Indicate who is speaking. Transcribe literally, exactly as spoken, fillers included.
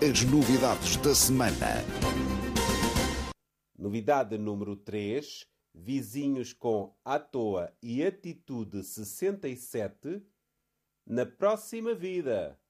Speaker 1: As novidades da semana.
Speaker 2: Novidade número três. Vizinhos com À Toa e Atitude sessenta e sete na próxima vida.